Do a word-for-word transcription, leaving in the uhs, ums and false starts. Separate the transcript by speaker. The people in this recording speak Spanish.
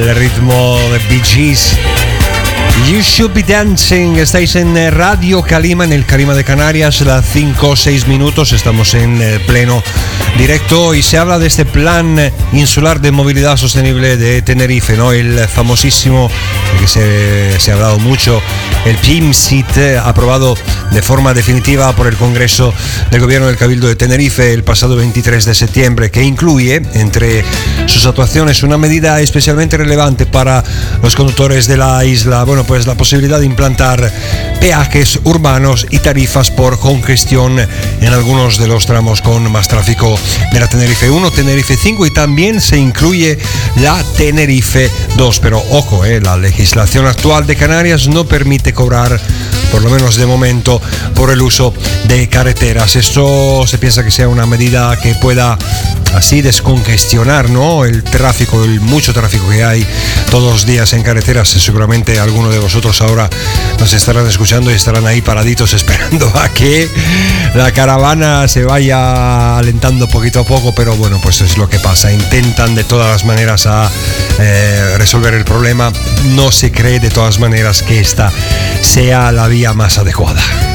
Speaker 1: al ritmo de Bee Gees. You Should Be Dancing. Estáis en Radio Calima, en el Calima de Canarias, las cinco o seis minutos. Estamos en pleno directo y se habla de este plan insular de movilidad sostenible de Tenerife, ¿no? El famosísimo, que se, se ha hablado mucho, el P I M S I T, aprobado de forma definitiva por el Congreso del Gobierno del Cabildo de Tenerife el pasado veintitrés de septiembre, que incluye entre sus actuaciones una medida especialmente relevante para los conductores de la isla. Bueno, pues la posibilidad de implantar peajes urbanos y tarifas por congestión en algunos de los tramos con más tráfico de la Tenerife uno, Tenerife cinco, y también se incluye la Tenerife dos. Pero ojo, eh, la legislación actual de Canarias no permite cobrar, por lo menos de momento, por el uso de carreteras. Esto se piensa que sea una medida que pueda así descongestionar, ¿no?, el tráfico, el mucho tráfico que hay todos los días en carreteras. Seguramente algunos de vosotros ahora nos estarán escuchando y estarán ahí paraditos esperando a que la caravana se vaya alentando poquito a poco, pero bueno, pues es lo que pasa. Intentan de todas las maneras a eh, resolver el problema. No se cree de todas maneras que esta sea la vía más adecuada.